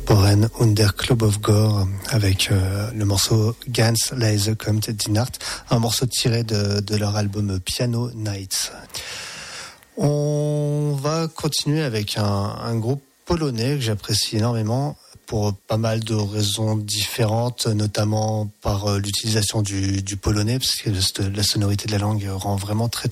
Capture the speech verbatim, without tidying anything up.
Boren und der Club of Gore avec euh, le morceau Ganz leise kommt die Nacht, un morceau tiré de, de leur album Piano Nights. On va continuer avec un, un groupe polonais que j'apprécie énormément pour pas mal de raisons différentes, notamment par l'utilisation du, du polonais, parce que la sonorité de la langue rend vraiment très très